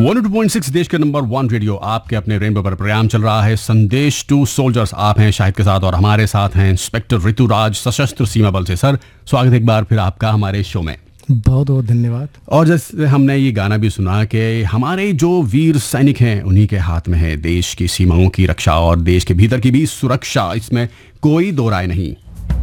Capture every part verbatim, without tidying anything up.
One two point six देश के number one radio आपके अपने रेनबो पर प्रोग्राम चल रहा है संदेश टू सोल्जर्स। आप हैं शाहिद के साथ और हमारे साथ हैं इंस्पेक्टर ऋतुराज सशस्त्र सीमा बल से। सर स्वागत एक बार फिर आपका हमारे शो में। बहुत बहुत धन्यवाद। और जैसे हमने ये गाना भी सुना कि हमारे जो वीर सैनिक हैं उन्हीं के हाथ में है देश की सीमाओं की रक्षा और देश के भीतर की भी सुरक्षा, इसमें कोई दो राय नहीं।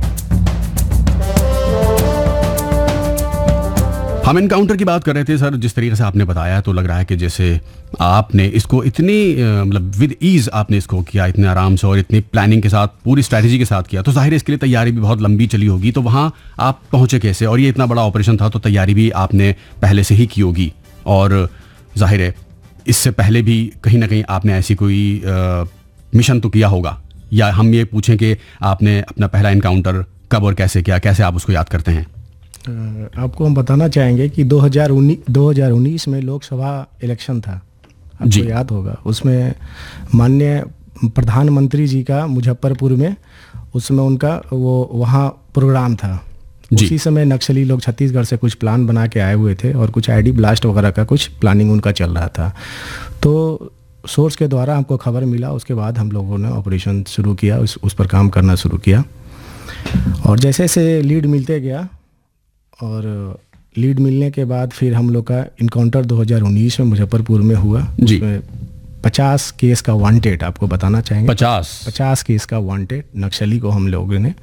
हम इनकाउंटर की बात कर रहे थे सर, जिस तरीके से आपने बताया तो लग रहा है कि जैसे आपने इसको इतनी मतलब विद ईज आपने इसको किया, इतने आराम से और इतनी प्लानिंग के साथ, पूरी स्ट्रैटेजी के साथ किया, तो जाहिर है इसके लिए तैयारी भी बहुत लंबी चली होगी। तो वहाँ आप पहुँचे कैसे? और ये इतना बड़ा ऑपरेशन था तो तैयारी भी आपने पहले से ही की होगी, और जाहिर है इससे पहले भी कहीं ना कहीं आपने ऐसी कोई आ, मिशन तो किया होगा। या हम ये पूछें कि आपने अपना पहला इनकाउंटर कब और कैसे किया, कैसे आप उसको याद करते हैं? आपको हम बताना चाहेंगे कि दो हज़ार उन्नीस में लोकसभा इलेक्शन था, आपको याद होगा। उसमें माननीय प्रधानमंत्री जी का मुजफ्फरपुर में उसमें उनका वो वहाँ प्रोग्राम था। उसी समय नक्सली लोग छत्तीसगढ़ से कुछ प्लान बना के आए हुए थे और कुछ आईडी ब्लास्ट वगैरह का कुछ प्लानिंग उनका चल रहा था। तो सोर्स के द्वारा हमको खबर मिला, उसके बाद हम लोगों ने ऑपरेशन शुरू किया, उस उस पर काम करना शुरू किया। और जैसे जैसे लीड मिलते गया और लीड मिलने के बाद फिर हम लोग का इनकाउंटर दो हज़ार उन्नीस में मुजफ्फरपुर में हुआ। उसमें पचास केस का वांटेड, आपको बताना चाहेंगे, पचास पचास केस का वांटेड नक्सली को हम लोगों ने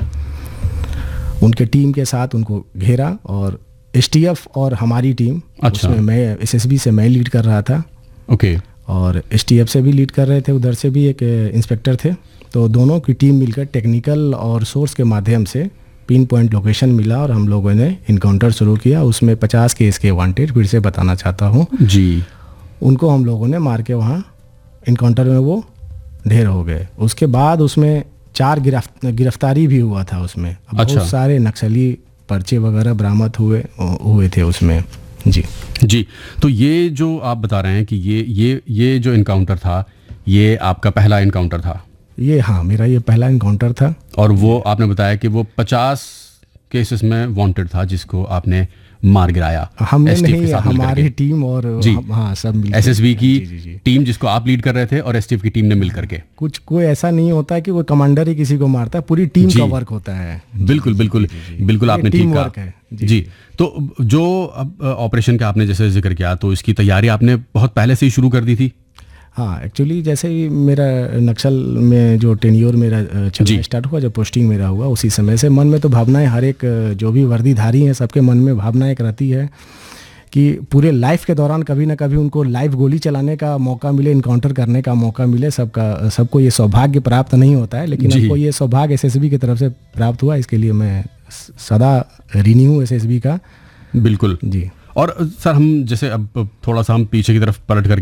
उनके टीम के साथ उनको घेरा। और एसटीएफ और हमारी टीम, अच्छा। उसमें मैं एसएसबी से मैं लीड कर रहा था, ओके, और एसटीएफ से भी लीड कर रहे थे, उधर से भी एक इंस्पेक्टर थे। तो दोनों की टीम मिलकर टेक्निकल और सोर्स के माध्यम से पिन पॉइंट लोकेशन मिला और हम लोगों ने इनकाउंटर शुरू किया। उसमें पचास केस के वांटेड, फिर से बताना चाहता हूँ जी, उनको हम लोगों ने मार के वहाँ इनकाउंटर में वो ढेर हो गए। उसके बाद उसमें चार गिरफ्त गिरफ्तारी भी हुआ था उसमें। अच्छा। बहुत सारे नक्सली पर्चे वगैरह बरामद हुए हुए थे उसमें। जी जी तो ये जो आप बता रहे हैं कि ये ये ये जो इनकाउंटर था, ये आपका पहला इनकाउंटर था? ये हाँ, मेरा ये पहला इनकाउंटर था। और वो आपने बताया कि वो पचास केसेस में वांटेड था जिसको आपने मार गिराया। हमने नहीं, हमारी टीम और हम, हाँ सब मिलकर, एसएसबी की जी, जी, जी। टीम जिसको आप लीड कर रहे थे और एसटीएफ की टीम ने मिल करके। कुछ कोई ऐसा नहीं होता कि वो कमांडर ही किसी को मारता है, पूरी टीम का वर्क होता है। बिल्कुल बिल्कुल बिल्कुल, आपने ठीक कहा जी। तो जो ऑपरेशन का आपने जैसे जिक्र किया, तो इसकी तैयारी आपने बहुत पहले से ही शुरू कर दी थी? हाँ, एक्चुअली जैसे ही मेरा नक्सल में जो टेन्योर मेरा चलना स्टार्ट हुआ, जब पोस्टिंग मेरा हुआ, उसी समय से मन में तो भावनाएं, हर एक जो भी वर्दीधारी हैं सबके मन में भावना एक रहती है कि पूरे लाइफ के दौरान कभी ना कभी उनको लाइव गोली चलाने का मौका मिले, इनकाउंटर करने का मौका मिले। सबका सबको ये सौभाग्य प्राप्त नहीं होता है, लेकिन हमको ये सौभाग्य एसएसबी की तरफ से प्राप्त हुआ। इसके लिए मैं सदा ऋणी हूँ एसएसबी का। बिल्कुल जी। और सर हम जैसे अब थोड़ा सा हम पीछे की तरफ पलट कर